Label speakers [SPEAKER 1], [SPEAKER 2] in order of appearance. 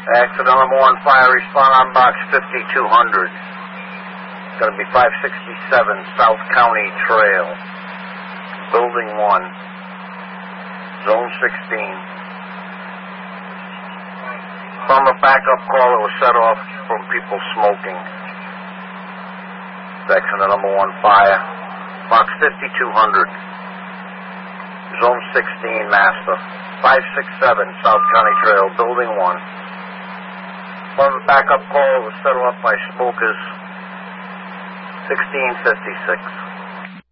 [SPEAKER 1] Accident number 1, fire, respond on box 5200. It's going to be 567 South County Trail, Building 1, Zone 16. From a backup call that was set off from people smoking. Accident number 1, fire, box 5200, Zone 16, Master, 567 South County Trail, Building 1. One of the backup call was set off by smokers, 1656.